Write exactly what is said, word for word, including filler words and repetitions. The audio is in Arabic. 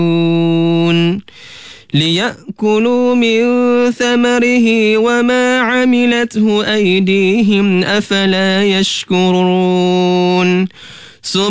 ليأكلوا من ثمره وما عملته أيديهم أفلا يشكرون